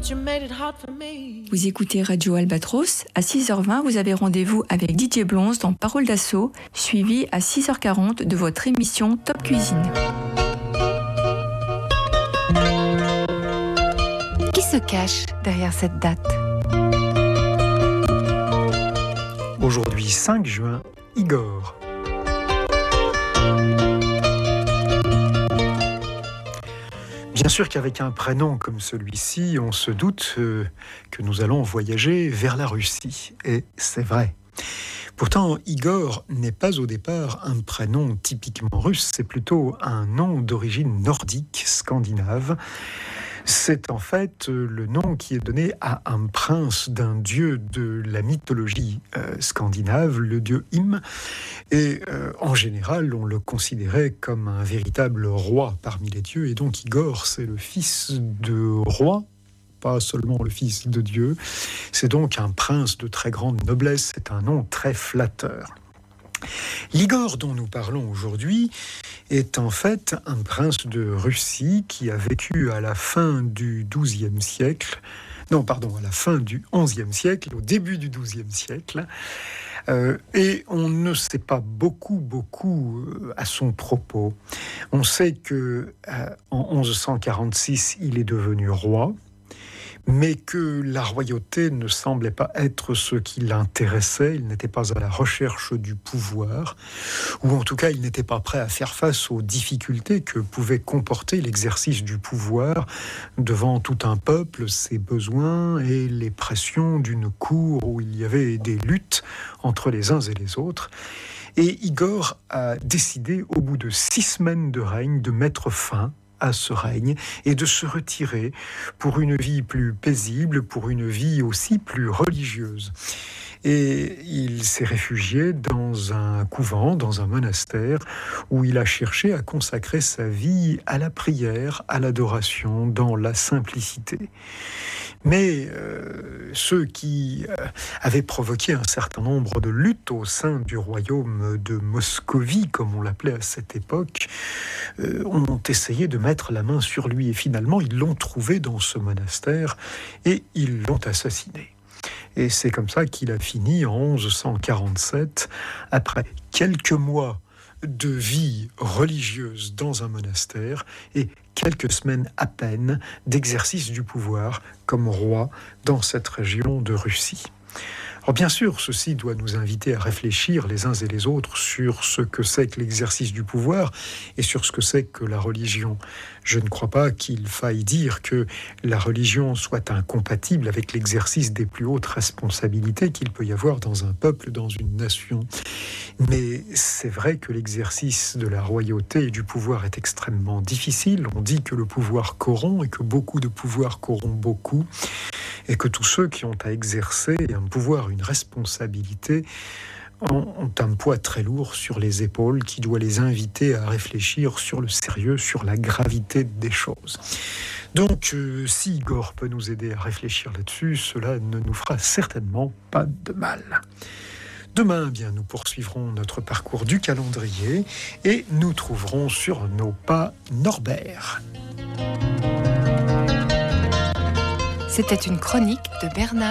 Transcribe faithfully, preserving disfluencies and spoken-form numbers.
Vous écoutez Radio Albatros. À six heures vingt, vous avez rendez-vous avec Didier Blonze dans Parole d'Assaut, suivi à six heures quarante de votre émission Top Cuisine. Qui se cache derrière cette date ? Aujourd'hui, cinq juin, Igor. Bien sûr qu'avec un prénom comme celui-ci, on se doute euh, que nous allons voyager vers la Russie. Et c'est vrai. Pourtant, Igor n'est pas au départ un prénom typiquement russe, c'est plutôt un nom d'origine nordique, scandinave. C'est en fait le nom qui est donné à un prince d'un dieu de la mythologie euh, scandinave, le dieu Ym. Et euh, en général, on le considérait comme un véritable roi parmi les dieux. Et donc Igor, c'est le fils de roi, pas seulement le fils de Dieu. C'est donc un prince de très grande noblesse. C'est un nom très flatteur. L'Igor dont nous parlons aujourd'hui est en fait un prince de Russie qui a vécu à la fin du douzième siècle, non pardon, à la fin du onzième siècle, au début du douzième siècle, euh, et on ne sait pas beaucoup, beaucoup euh, à son propos. On sait que euh, en onze cent quarante-six, il est devenu roi, mais que la royauté ne semblait pas être ce qui l'intéressait. Il n'était pas à la recherche du pouvoir, ou en tout cas, il n'était pas prêt à faire face aux difficultés que pouvait comporter l'exercice du pouvoir devant tout un peuple, ses besoins et les pressions d'une cour où il y avait des luttes entre les uns et les autres. Et Igor a décidé, au bout de six semaines de règne, de mettre fin à ce règne et de se retirer pour une vie plus paisible, pour une vie aussi plus religieuse. Et il s'est réfugié dans un couvent, dans un monastère, où il a cherché à consacrer sa vie à la prière, à l'adoration, dans la simplicité. Mais euh, ceux qui euh, avaient provoqué un certain nombre de luttes au sein du royaume de Moscovie, comme on l'appelait à cette époque, euh, ont essayé de mettre la main sur lui. Et finalement, ils l'ont trouvé dans ce monastère et ils l'ont assassiné. Et c'est comme ça qu'il a fini en onze cent quarante-sept, après quelques mois de vie religieuse dans un monastère et quelques semaines à peine d'exercice du pouvoir comme roi dans cette région de Russie. Alors bien sûr, ceci doit nous inviter à réfléchir les uns et les autres sur ce que c'est que l'exercice du pouvoir et sur ce que c'est que la religion. Je ne crois pas qu'il faille dire que la religion soit incompatible avec l'exercice des plus hautes responsabilités qu'il peut y avoir dans un peuple, dans une nation. Mais c'est vrai que l'exercice de la royauté et du pouvoir est extrêmement difficile. On dit que le pouvoir corrompt et que beaucoup de pouvoir corrompt beaucoup, et que tous ceux qui ont à exercer un pouvoir, une responsabilité, ont un poids très lourd sur les épaules qui doit les inviter à réfléchir sur le sérieux, sur la gravité des choses. Donc, euh, si Igor peut nous aider à réfléchir là-dessus, cela ne nous fera certainement pas de mal. Demain, eh bien, nous poursuivrons notre parcours du calendrier et nous trouverons sur nos pas Norbert. C'était une chronique de Bernard